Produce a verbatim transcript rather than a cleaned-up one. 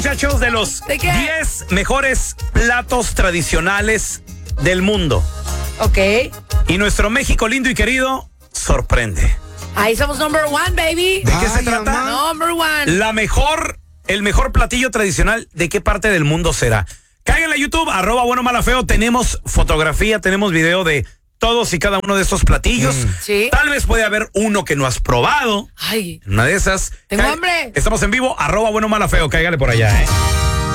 Muchachos, de los ¿De qué? diez mejores platos tradicionales del mundo. Ok. Y nuestro México lindo y querido sorprende. Ahí somos number one, baby. ¿De qué se Ay, trata? mamá. Number one. La mejor, el mejor platillo tradicional, ¿de qué parte del mundo será? Cáiganle a YouTube, arroba bueno mala feo. Tenemos fotografía, tenemos video de todos y cada uno de estos platillos. Mm. Sí. Tal vez puede haber uno que no has probado. Ay. Una de esas. Tengo Cá- hambre. Estamos en vivo, arroba bueno mala feo. Cáigale por allá, ¿eh?